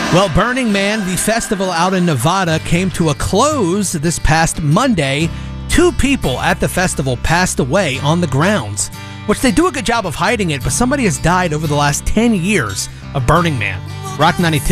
Well, Burning Man, the festival out in Nevada, came to a close this past Monday. 2 people at the festival passed away on the grounds, which they do a good job of hiding it, but somebody has died over the last 10 years of Burning Man. Rock 92.